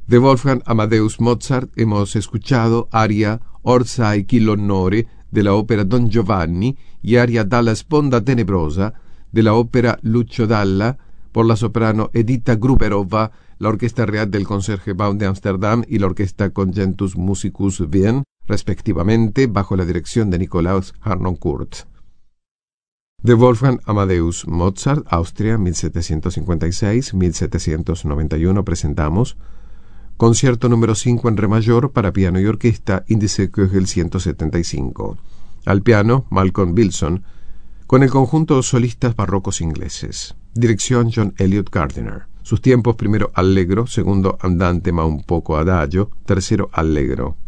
De Wolfgang Amadeus Mozart hemos escuchado aria Orsai chi l'onore de la ópera Don Giovanni y aria Dalla sponda tenebrosa de la ópera Lucio Dalla por la soprano Edita Gruberova, la Orquesta Real del Concertgebouw de Ámsterdam y la Orquesta Congentus Musicus Wien, respectivamente, bajo la dirección de Nikolaus Harnoncourt. De Wolfgang Amadeus Mozart, Austria, 1756-1791, presentamos Concierto número 5 en re mayor para piano y orquesta, índice Köchel 175. Al piano, Malcolm Wilson, con el conjunto Solistas Barrocos Ingleses. Dirección John Eliot Gardiner. Sus tiempos: primero allegro, segundo andante ma un poco adagio, tercero allegro.